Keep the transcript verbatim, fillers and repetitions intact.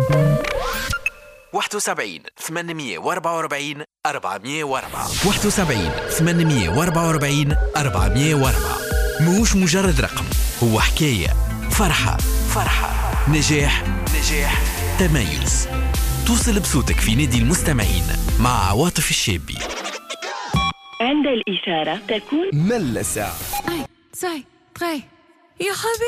واحد وسبعين ثمانمية وأربعة وأربعين أربعمية وأربعة واحد وسبعين ثمانمية وأربعة وأربعين أربعمية وأربعة. مش مجرد رقم، هو حكاية، فرحة فرحة نجاح نجاح تميز. توصل بصوتك في نادي المستمعين مع عواطف الشابي. عند الإشارة تكون ملة ساعة اي ساي تري يا حبيبي.